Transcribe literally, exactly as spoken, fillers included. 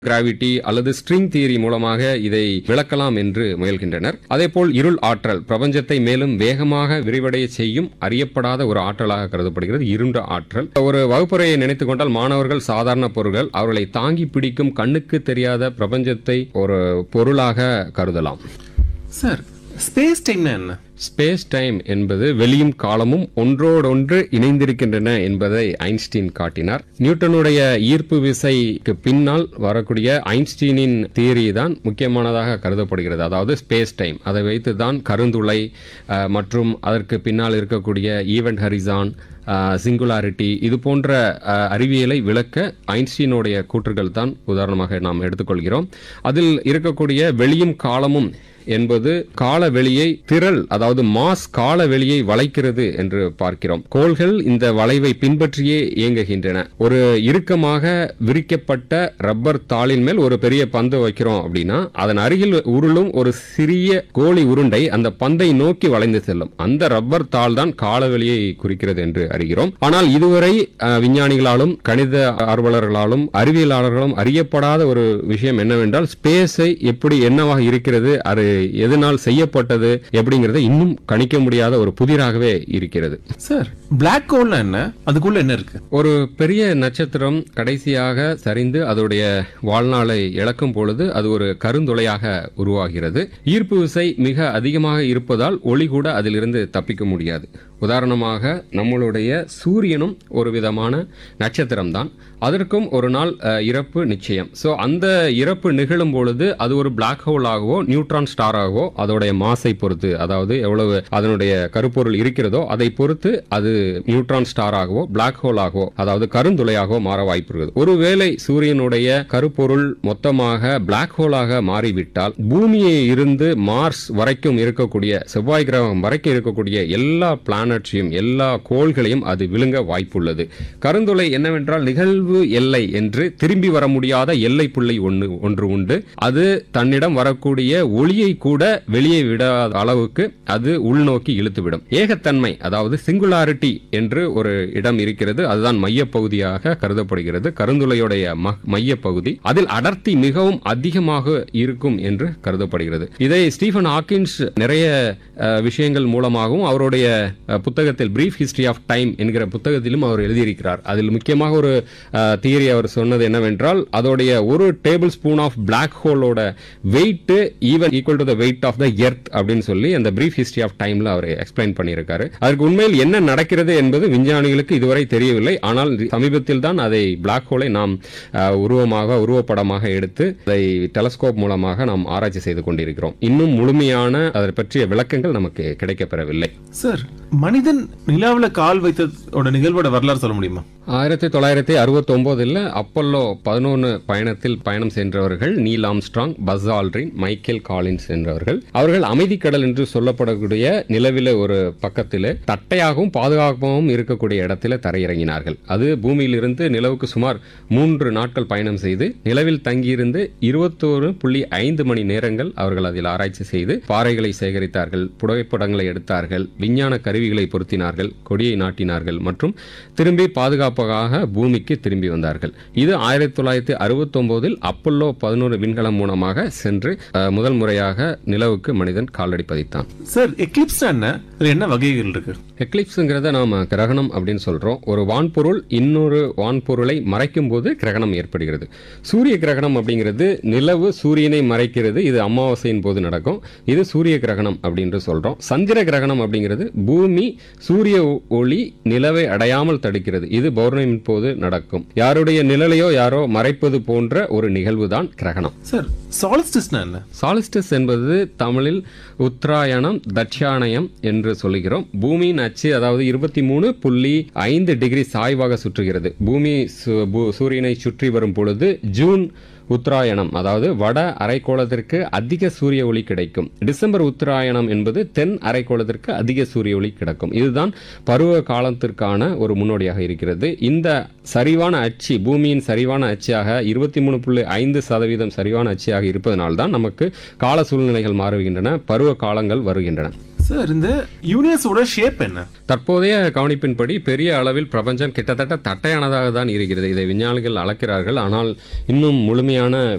Gravity அல்லது string theory மூலமாக இதை விளக்கலாம் என்று முயல்கின்றனர். அதேபோல் இருள் ஆற்றல் பிரபஞ்சத்தை மேலும் வேகமாக விரிவடைய செய்யும் அறியப்படாத ஒரு ஆற்றலாக கருதப்படுகிறது இருண்ட ஆற்றல். ஒரு வகுப்புரையை நினைத்துக் கொண்டால் மாணவர்கள் சாதாரண பொருள்கள் அவர்களை தாங்கி பிடிக்கும் கண்ணுக்கு தெரியாத பிரபஞ்சத்தை ஒரு பொருளாக கருதலாம். சார், ஸ்பேஸ் டைம் என்ன? ஸ்பேஸ் டைம் என்பது வெளியும் காலமும் ஒன்றோடொன்று இணைந்திருக்கின்றன என்பதை ஐன்ஸ்டீன் காட்டினார். நியூட்டனுடைய ஈர்ப்பு விசைக்கு பின்னால் வரக்கூடிய ஐன்ஸ்டீனின் தியரி தான் முக்கியமானதாக கருதப்படுகிறது. அதாவது ஸ்பேஸ் டைம், அதை வைத்து தான் கருந்துளை மற்றும் அதற்கு பின்னால் இருக்கக்கூடிய ஈவென்ட் ஹரிசான், சிங்குலாரிட்டி இது போன்ற அறிவியலை விளக்க ஐன்ஸ்டீனுடைய கூற்றுகள் தான் உதாரணமாக நாம் எடுத்துக்கொள்கிறோம். அதில் இருக்கக்கூடிய வெளியும் காலமும் என்பது கால வெளியை திரள், அதாவது மாஸ் கால வெளியை வளைக்கிறது என்று பார்க்கிறோம். கோள்கள் இந்த வளைவை பின்பற்றியே இயங்குகின்றன. ஒரு இறுக்கமாக விரிக்கப்பட்ட ரப்பர் தாளின் மேல் ஒரு பெரிய பந்து வைக்கிறோம் அப்படின்னா அதன் அருகில் உருளும் ஒரு சிறிய கோழி உருண்டை அந்த பந்தை நோக்கி வளைந்து செல்லும். அந்த ரப்பர் தாள் தான் கால வெளியை குறிக்கிறது என்று அறிகிறோம். ஆனால் இதுவரை விஞ்ஞானிகளாலும் கணித ஆர்வலர்களாலும் அறிவியலாளர்களும் அறியப்படாத ஒரு விஷயம் என்னவென்றால் ஸ்பேஸை எப்படி என்னவாக இருக்கிறது, அது எதனால் செய்யப்பட்டது எப்படிங்கிறது இன்னும் கணிக்க முடியாத ஒரு புதிராகவே இருக்கிறது. சார், பிளாக் ஹோல் என்ன? அதுக்குள்ள என்ன இருக்கு? ஒரு பெரிய நட்சத்திரம் கடைசியாக சரிந்து அதோடைய வாழ்நாளை இழக்கும் பொழுது அது ஒரு கருந்துளையாக உருவாகிறது. ஈர்ப்பு விசை மிக அதிகமாக இருப்பதால் ஒளி கூட அதிலிருந்து தப்பிக்க முடியாது. உதாரணமாக நம்மளுடைய சூரியனும் ஒரு விதமான நட்சத்திரம் தான். அதற்கும் ஒரு நாள் இறப்பு நிச்சயம். ஸோ அந்த இறப்பு நிகழும் பொழுது அது ஒரு பிளாக் ஹோல் ஆகவோ நியூட்ரான் ஸ்டார் ஆகவோ அதோடைய மாசை பொறுத்து, அதாவது எவ்வளவு அதனுடைய கருப்பொருள் இருக்கிறதோ அதை பொறுத்து அது நியூட்ரான் ஸ்டார் ஆகவோ பிளாக் ஹோல் ஆகவோ அதாவது கருந்துளையாகவோ மாற வாய்ப்பு இருக்குது. ஒருவேளை சூரியனுடைய கருப்பொருள் மொத்தமாக பிளாக் ஹோலாக மாறிவிட்டால் பூமியை இருந்து மார்ஸ் வரைக்கும் இருக்கக்கூடிய செவ்வாய் கிரகம் வரைக்கும் இருக்கக்கூடிய எல்லா பிளானட்ஸையும் எல்லா கோள்களையும் அது விழுங்க வாய்ப்புள்ளது. கருந்துளை என்னவென்றால் நிகழ்வு எல்லை என்று திரும்பி வர முடியாத எல்லை புள்ளி ஒன்று ஒன்று உண்டு. அது தன்னிடம் வரக்கூடிய ஒளியை கூட வெளியே விடாத அளவுக்கு அது உள்நோக்கி இழுத்துவிடும். ஏகத்தன்மை, அதாவது சிங்குலாரிட்டி என்று ஒரு இடம் இருக்கிறது. அதுதான் மையப்பகுதியாக கருதப்படுகிறது. கருந்துளையுடைய மையப்பகுதி அதில் அடர்த்தி மிகவும் அதிகமாக இருக்கும் என்று கருதப்படுகிறது. இதை ஸ்டீஃபன் ஹாக்கின்ஸ் நிறைய விஷயங்கள் மூலமாகவும் அவருடைய புத்தகத்தில் பிரீஃப் ஹிஸ்டரி ஆஃப் டைம் என்கிற புத்தகத்திலும் அவர் எழுதியிருக்கிறார். அதில் முக்கியமாக ஒரு தியரி அவர் சொன்னது என்னவென்றால் அதோடைய ஒரு table spoon of black ஹோலோட wait even equal to the weight of the earth அப்படின்னு சொல்லி அந்த பிரீஃப் ஹிஸ்டரி ஆஃப் டைம்ல அவர் எக்ஸ்பிளைன் பண்ணியிருக்காரு. அதற்கு உண்மையில் என்ன நடக்கிறது என்பது விஞ்ஞானிகளுக்கு இதுவரை தெரியவில்லை. ஆனால் சமீபத்தில் தான் அதை பிளாக் ஹோலை நாம் உருவமாக உருவப்படமாக எடுத்து அதை டெலஸ்கோப் மூலமாக நாம் ஆராய்ச்சி செய்து கொண்டிருக்கிறோம். இன்னும் முழுமையான அதை பற்றிய விளக்கங்கள் நமக்கு கிடைக்கப்பெறவில்லை. சார், மனிதன் நிலாவில் கால் வைத்ததோட நிகழ்வோட வரலாறு சொல்ல முடியுமா? ஆயிரத்தி தொள்ளாயிரத்தி அறுபத்தி ஒன்பதுல அப்பல்லோ பதினொன்று பயணத்தில் பயணம் சென்றவர்கள் Neil Armstrong, Buzz Aldrin, Michael Collins என்றவர்கள். அவர்கள் அமைதிக்கடல் என்று சொல்லப்படக்கூடிய நிலவில ஒரு பக்கத்தில் தட்டையாகவும் பாதுகாப்பாகவும் இருக்கக்கூடிய இடத்துல தரையிறங்கினார்கள். அது பூமியிலிருந்து நிலவுக்கு சுமார் மூன்று நாட்கள் பயணம் செய்து நிலவில் தங்கியிருந்து இருபத்தோரு புள்ளி ஐந்து மணி நேரங்கள் அவர்கள் அதில் ஆராய்ச்சி செய்து பாறைகளை சேகரித்தார்கள், புகைப்படங்களை எடுத்தார்கள், விஞ்ஞான கருவிகளை பொருத்தினார்கள், கொடியை நாட்டினார்கள் மற்றும் திரும்பி பாதுகாப்பாக பூமிக்கு திரும்பி வந்தார்கள். இது ஆயிரத்தி தொள்ளாயிரத்தி அறுபத்தி ஒன்பதில் அப்பல்லோ பதினொன்று விண்கலம் மூலமாக சென்று முதல் முறையாக நிலவுக்கு மனிதன் காலடி பதித்தான். சார், எக்லிப்ஸ் என்ன? என்ன வகைகள் இருக்கு? எக்லிப்ஸ்ங்கிறத நாம கிரகணம் அப்படின்னு சொல்றோம். ஒரு வான்பொருள் இன்னொரு வான்பொருளை மறைக்கும் போது கிரகணம் ஏற்படுகிறது. சூரிய கிரகணம் அப்படிங்கிறது நிலவு சூரியனை மறைக்கிறது. இது அமாவாசையின் போது நடக்கும். இது சூரிய கிரகணம் அப்படின்னு சொல்றோம். சந்திர கிரகணம் அப்படிங்கிறது பூமி சூரிய ஒளி நிலவை அடையாமல் தடுக்கிறது. இது பௌர்ணமியின் போது நடக்கும். யாருடைய நிழலையோ யாரோ மறைப்பது போன்ற ஒரு நிகழ்வு தான் கிரகணம். சார், சாலிஸ்டிஸ் என்ன? சாலிஸ்டிஸ் என்பது தமிழில் உத்தராயணம், தட்சாயணம் என்று சொல்லுகிறோம். பூமியின் அச்சு அதாவது இருபத்தி மூணு புள்ளி ஐந்து டிகிரி சாய்வாக சுற்றுகிறது. பூமி சூரியனை சுற்றி வரும் பொழுது ஜூன் உத்தராயணம் அதாவது வட அரைக்கோளத்திற்கு அதிக சூரிய ஒளி கிடைக்கும். டிசம்பர் உத்தராயணம் என்பது தென் அரைக்கோளத்திற்கு அதிக சூரிய ஒளி கிடைக்கும். இதுதான் பருவ காலத்திற்கான ஒரு முன்னோடியாக இருக்கிறது. இந்த சரிவான அச்சு பூமியின் சரிவான அச்சாக இருபத்தி மூணு புள்ளி ஐந்து சதவீதம் சரிவான அச்சாக இருப்பதனால்தான் நமக்கு கால சூழ்நிலைகள் மாறுகின்றன, பருவ காலங்கள் வருகின்றன. சார், இந்த யூனிவர்ஸோட ஷேப் என்ன? தற்போதைய கவனிப்பின்படி பெரிய அளவில் பிரபஞ்சம் கிட்டத்தட்ட தட்டையானதாக தான் இருக்கிறது. இதை விஞ்ஞானிகள் அளக்கிறார்கள். ஆனால் இன்னும் முழுமையான